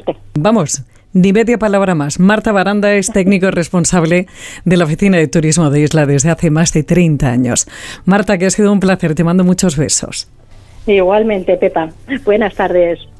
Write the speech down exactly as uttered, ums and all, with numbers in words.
Exactamente. Vamos, ni media palabra más. Marta Baranda es técnico responsable de la Oficina de Turismo de Isla desde hace más de treinta años. Marta, que ha sido un placer, te mando muchos besos. Igualmente, Pepa. Buenas tardes.